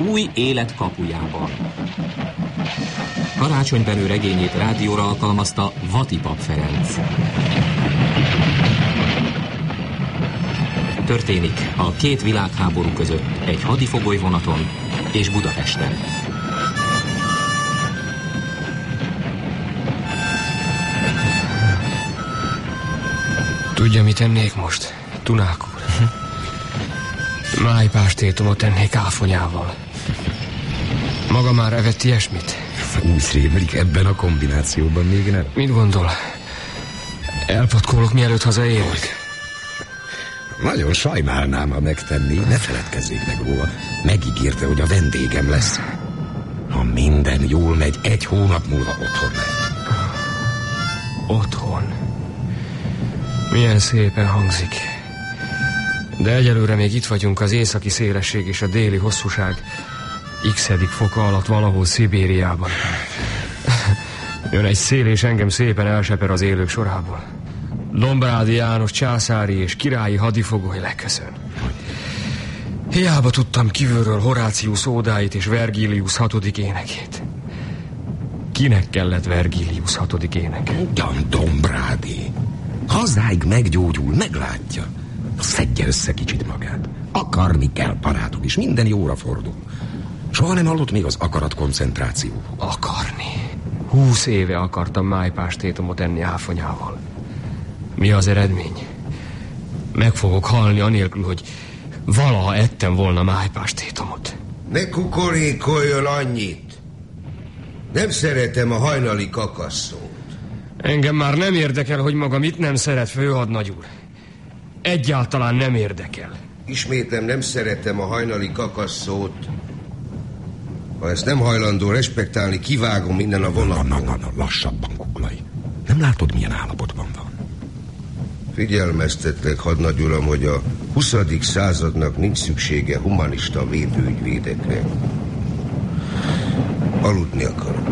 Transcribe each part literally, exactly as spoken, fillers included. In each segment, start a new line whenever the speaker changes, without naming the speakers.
új élet kapujában. Karácsonybenő regényét rádióra alkalmazta Vatipap Ferenc. Történik a két világháború között egy hadifogolyvonaton és Budapesten.
Tudja, mit tennék most, Tunák úr? Májpástétomot tennék áfonyával. Maga már evett ilyesmit?
Úgy rémlik, ebben a kombinációban még nem.
Mit gondol? Elpatkolok, mielőtt hazaérek?
Nagyon sajnálnám, ha megtenné. Ne feledkezzék meg róla. Megígérte, hogy a vendégem lesz. Ha minden jól megy, egy hónap múlva otthon lehet.
Otthon? Milyen szépen hangzik. De egyelőre még itt vagyunk az északi szélesség és a déli hosszúság x-edik foka alatt valahol Szibériában. Jön egy szél, és engem szépen elseper az élők sorából. Dombrádi János császári és királyi hadifogoly leköszön. Hiába tudtam kívülről Horácius ódáit és Vergilius hatodik énekét. Kinek kellett Vergilius hatodik éneke?
Ugyan Dombrádi. Hazáig meggyógyul, meglátja. Szedje össze kicsit magát. Akarni kell, barátok, és minden jóra fordul. Soha nem hallott még az akarat koncentrációból.
Akarni? Húsz éve akartam májpástétomot enni áfonyával. Mi az eredmény? Meg fogok halni anélkül, hogy valaha ettem volna májpástétomot.
Ne kukorékoljon annyit. Nem szeretem a hajnali kakasszót.
Engem már nem érdekel, hogy maga mit nem szeret, főhadnagy úr. Egyáltalán nem érdekel.
Ismétlem, nem szeretem a hajnali kakasszót. Ha ezt nem hajlandó respektálni, kivágom innen a vonatból.
Na, na, na, lassabban, Kuklai. Nem látod, milyen állapotban van?
Figyelmeztetlek, hadnagy uram, hogy a huszadik századnak nincs szüksége humanista védőügyvédekre. Aludni akarok.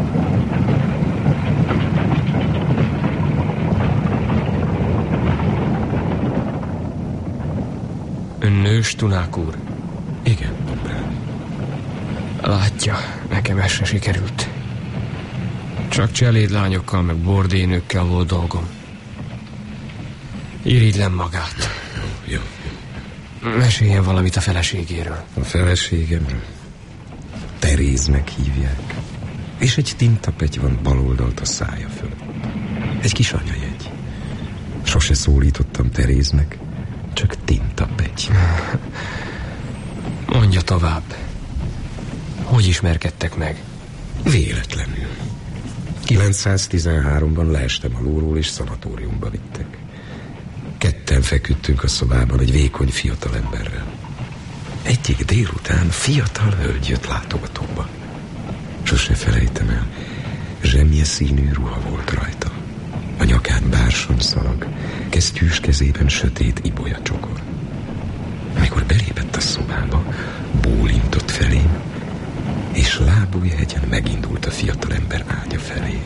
Ön nős, Tunák úr?
Igen, Dombrád.
Látja, nekem ez se sikerült. Csak cselédlányokkal meg bordénőkkel volt dolgom. Irigylem magát.
Jó, jó.
Meséljen valamit a feleségéről.
A feleségemről? Teréznek hívják. És egy tintapegy van baloldalt a szája fölött. Egy kis anyajegy. Sose szólítottam Teréznek, csak tintapegy.
Mondja tovább. Hogy ismerkedtek meg?
Véletlenül. kilencszáztizenháromban leestem a lóról, és szanatóriumba vittek. Ketten feküdtünk a szobában egy vékony fiatal emberrel. Egyik délután fiatal hölgy jött látogatóba. Sose felejtem el, zsemje színű ruha volt rajta. A nyakán bársony szalag, kesztyűs kezében sötét ibolya csokor. Amikor belépett a szobába, bólintott felém, és lábújhegyen megindult a fiatalember ágya felé.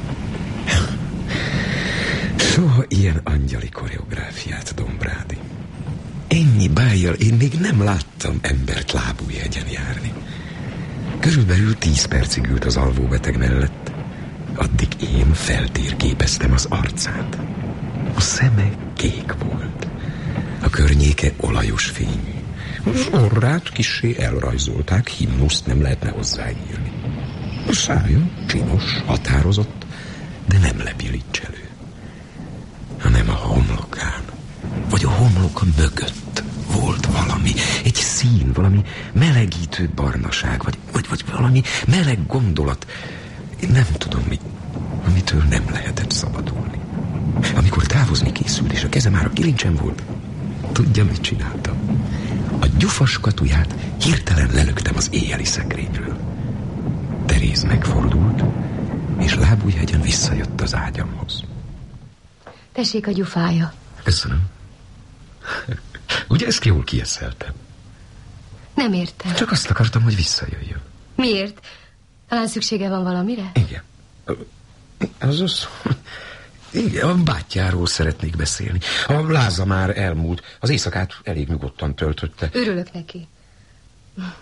Soha ilyen angyali koreográfiát, Dombrádi. Ennyi bájjal én még nem láttam embert lábújhegyen járni. Körülbelül tíz percig ült az alvóbeteg mellett. Addig én feltérképeztem az arcát. A szeme kék volt. A környéke olajos fényű. Az orrát kissé elrajzolták, himnuszt nem lehetne hozzáírni. A szája csinos, határozott, de nem lebilicselő, hanem a homlokán, vagy a homloka mögött volt valami, egy szín, valami melegítő barnaság, vagy, vagy, vagy valami meleg gondolat. Én nem tudom, mi, amitől nem lehetett szabadulni. Amikor távozni készült, és a keze már a kilincsen volt, tudja, mit csináltam? A gyufas katuját hirtelen lelöktem az éjjeli szekrényről. Teréz megfordult, és lábújhegyen visszajött az ágyamhoz.
Tessék a gyufája.
Köszönöm. Ugye ezt jól kieszeltem?
Nem értem.
Csak azt akartam, hogy visszajöjjön.
Miért? Talán szüksége van valamire?
Igen. Az az... Igen, a bátyjáról szeretnék beszélni. A láza már elmúlt. Az éjszakát elég nyugodtan töltötte.
Örülök neki.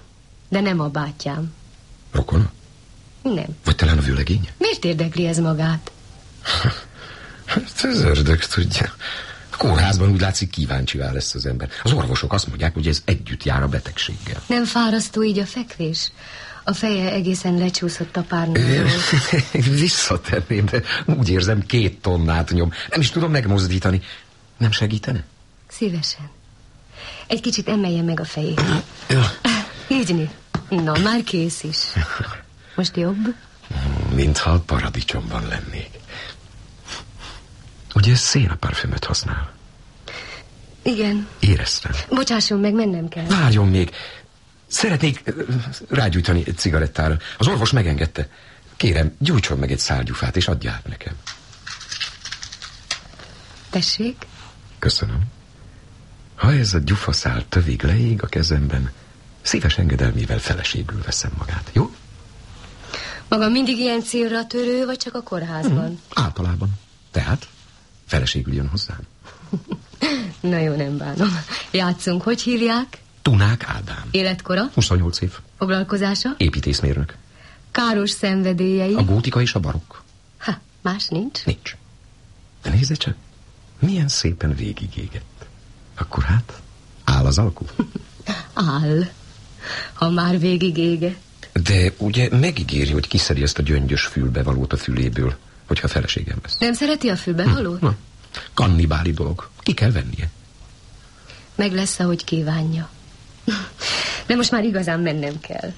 De nem a bátyám.
Rokona?
Nem.
Vagy talán a vőlegénye?
Miért érdekli ez magát?
Hát az ördög tudja. A kórházban úgy látszik kíváncsivá lesz az ember. Az orvosok azt mondják, hogy ez együtt jár a betegséggel.
Nem fárasztó így a fekvés? A feje egészen lecsúszott a párnáról.
Visszatenném, de úgy érzem, két tonnát nyom. Nem is tudom megmozdítani. Nem segítene?
Szívesen. Egy kicsit emelje meg a fejét.
Ja.
Így, na, már kész is. Most jobb?
Mintha a paradicsomban lennék. Ugye szénaparfümöt használ?
Igen.
Éreztem.
Bocsásson meg, mennem kell.
Várjon még. Szeretnék rágyújtani egy cigarettára. Az orvos megengedte. Kérem, gyújtson meg egy szál gyufát, és adja át nekem.
Tessék?
Köszönöm. Ha ez a gyufaszál tövig leég a kezemben, szíves engedelmével feleségül veszem magát, jó?
Maga mindig ilyen célra törő, vagy csak a kórházban?
Hmm, általában. Tehát feleségül jön hozzám.
Na jó, nem bánom. Játszunk, hogy hívják?
Tunák Ádám.
Életkora?
huszonnyolc év.
Foglalkozása?
Építészmérnök.
Káros szenvedélyei?
A gótika és a barokk.
Ha, más nincs?
Nincs. De nézze csak, milyen szépen végigégett. Akkor hát, áll az alkú?
Áll. Ha már végig égett.
De ugye megígéri, hogy kiszedi ezt a gyöngyös fülbevalót a füléből, hogyha feleségem lesz.
Nem szereti a fülbevalót?
Hm. Kannibáli dolog. Ki kell vennie.
Meg lesz, ahogy kívánja. De most már igazán mennem kell.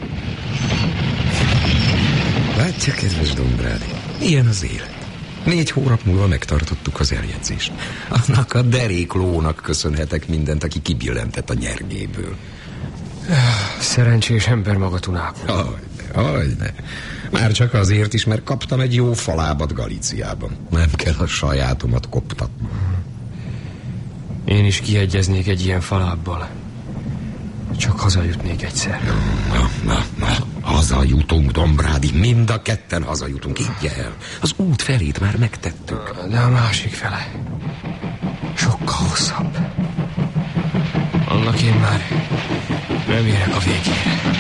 Látja, kedves Dombrádi, ilyen az élet. Négy hónap múlva megtartottuk az eljegyzést. Annak a derék lónak köszönhetek mindent, aki kibillentett a nyergéből.
Szerencsés ember maga, Tunákó.
Hajne, hajne. Már csak azért is, mert kaptam egy jó falábat Galíciában. Nem kell a sajátomat koptatni.
Én is kiegyeznék egy ilyen falábbal. Csak hazajutnék egyszer.
Na, na, na, hazajutunk, Dombrádi, mind a ketten hazajutunk, így el. Az út felét már megtettük.
De a másik fele sokkal hosszabb. Annak én már nem érek a végére.